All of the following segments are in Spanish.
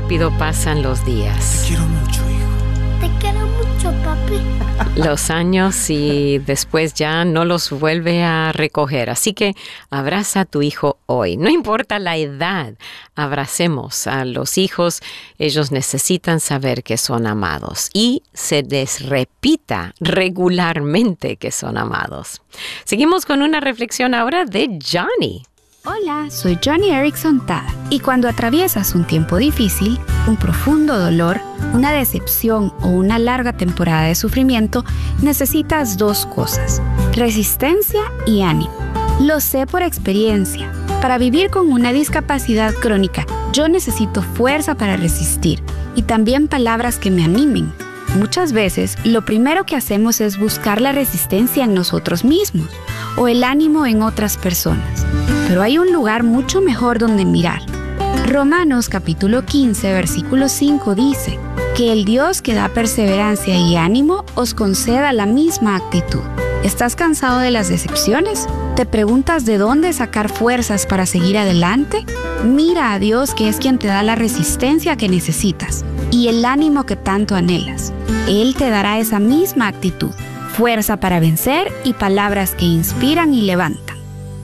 rápido pasan los días. Te quiero mucho, hijo. Te quiero mucho, papi. Los años y después ya no los vuelve a recoger. Así que abraza a tu hijo hoy. No importa la edad, abracemos a los hijos. Ellos necesitan saber que son amados y se les repita regularmente que son amados. Seguimos con una reflexión ahora de Johnny. Hola, soy Johnny Erickson Tada. Y cuando atraviesas un tiempo difícil, un profundo dolor, una decepción o una larga temporada de sufrimiento, necesitas dos cosas: resistencia y ánimo. Lo sé por experiencia. Para vivir con una discapacidad crónica, yo necesito fuerza para resistir y también palabras que me animen. Muchas veces, lo primero que hacemos es buscar la resistencia en nosotros mismos o el ánimo en otras personas. Pero hay un lugar mucho mejor donde mirar. Romanos capítulo 15, versículo 5 dice que el Dios que da perseverancia y ánimo os conceda la misma actitud. ¿Estás cansado de las decepciones? ¿Te preguntas de dónde sacar fuerzas para seguir adelante? Mira a Dios, que es quien te da la resistencia que necesitas y el ánimo que tanto anhelas. Él te dará esa misma actitud, fuerza para vencer y palabras que inspiran y levantan.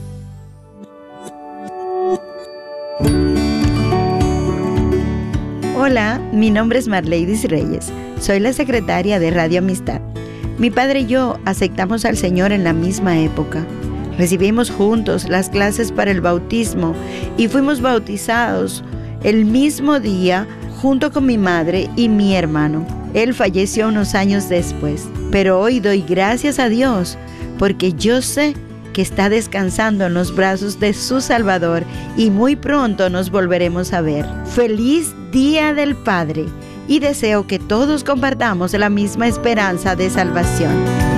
Hola, mi nombre es Marleidis Reyes. Soy la secretaria de Radio Amistad. Mi padre y yo aceptamos al Señor en la misma época. Recibimos juntos las clases para el bautismo y fuimos bautizados el mismo día junto con mi madre y mi hermano. Él falleció unos años después, pero hoy doy gracias a Dios porque yo sé que está descansando en los brazos de su Salvador y muy pronto nos volveremos a ver. ¡Feliz Día del Padre! Y deseo que todos compartamos la misma esperanza de salvación.